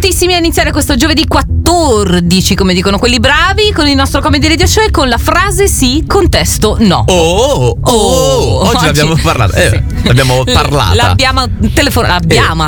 prontissimi a iniziare questo giovedì 14, come dicono quelli bravi, con il nostro Comedy Radio Show e con la frase sì, contesto no. Oggi l'abbiamo parlato. L'abbiamo parlata. L'abbiamo telefonata.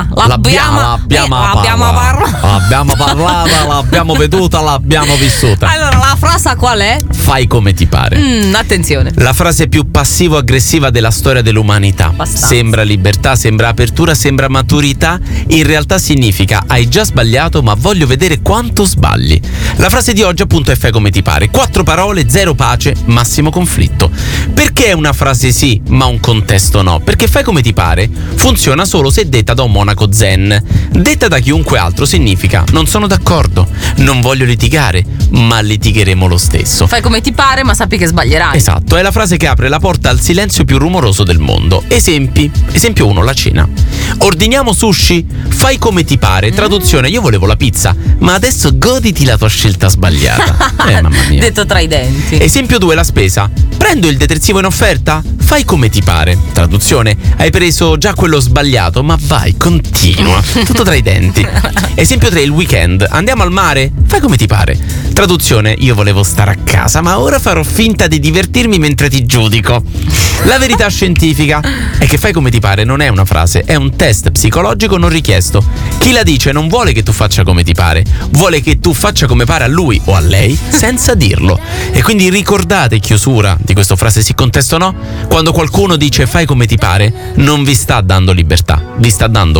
L'abbiamo veduta, l'abbiamo vissuta. Allora, la frase qual è? Fai come ti pare. Attenzione. La frase più passivo-aggressiva della storia dell'umanità. Abbastanza. Sembra libertà, sembra apertura, sembra maturità. In realtà significa hai già sbagliato, ma voglio vedere quanto sbagli. La frase di oggi appunto è fai come ti pare. 4 parole, 0 pace, massimo conflitto. Perché è una frase sì, ma un contesto no? Perché fai come ti pare funziona solo se detta da un monaco zen. Detta da chiunque altro significa non sono d'accordo, non voglio litigare, ma litigheremo lo stesso. Fai come ti pare, ma sappi che sbaglierai. Esatto, è la frase che apre la porta al silenzio più rumoroso del mondo. Esempi. Esempio 1, la cena. Ordiniamo sushi? Fai come ti pare. Traduzione, io volevo la pizza, ma adesso goditi la tua scelta sbagliata. Mamma mia. Detto tra i denti. Esempio 2, la spesa. Prendo il detersivo in offerta? Fai come ti pare. Traduzione, hai preso già quello sbagliato, ma vai, continua. Tutto tra i denti. Esempio 3, il weekend. Andiamo al mare? Fai come ti pare. Traduzione, io volevo stare a casa, ma ora farò finta di divertirmi mentre ti giudico. La verità scientifica è che fai come ti pare non è una frase, è un test psicologico non richiesto. Chi la dice non vuole che tu faccia come ti pare, vuole che tu faccia come pare a lui o a lei senza dirlo. E quindi ricordate, chiusura di questa frase sì, contesto no, quando qualcuno dice fai come ti pare, non vi sta dando libertà, vi sta dando